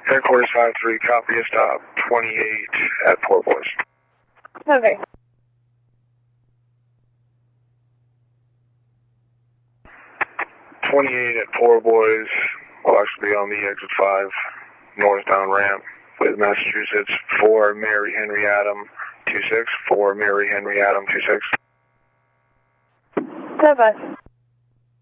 Headquarters 5-3, copy a stop 28 at Poor Boys. Okay. 28 at Poor Boys will actually be on the exit 5 northbound ramp with Massachusetts for Mary Henry Adam 26, for Mary Henry Adam 26. Bye-bye.